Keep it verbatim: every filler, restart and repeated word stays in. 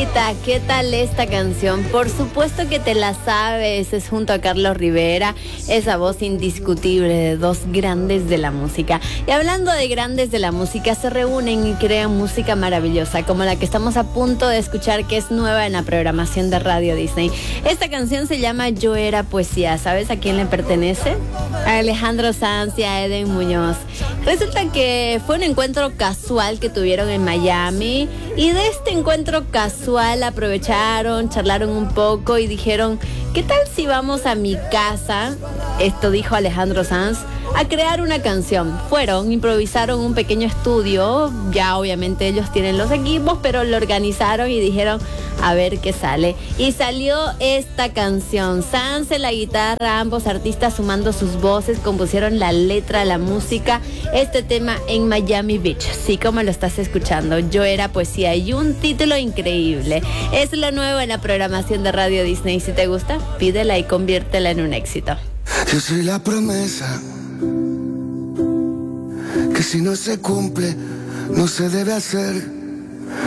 Angelita, ¿qué tal esta canción? Por supuesto que te la sabes, es junto a Carlos Rivera, esa voz indiscutible de dos grandes de la música. Y hablando de grandes de la música, se reúnen y crean música maravillosa, como la que estamos a punto de escuchar, que es nueva en la programación de Radio Disney. Esta canción se llama Yo Era Poesía. ¿Sabes a quién le pertenece? A Alejandro Sanz y a Eden Muñoz. Resulta que fue un encuentro casual que tuvieron en Miami, y de este encuentro casual aprovecharon, charlaron un poco y dijeron: ¿qué tal si vamos a mi casa? Esto dijo Alejandro Sanz, a crear una canción. Fueron, improvisaron un pequeño estudio, ya obviamente ellos tienen los equipos, pero lo organizaron y dijeron a ver qué sale. Y salió esta canción. Sanz en la guitarra, ambos artistas sumando sus voces, compusieron la letra, la música, este tema en Miami Beach. Sí, como lo estás escuchando, Yo Era Poesía, y un título increíble. Es lo nuevo en la programación de Radio Disney. Si te gusta, pídela y conviértela en un éxito. Yo soy la promesa que si no se cumple, no se debe hacer.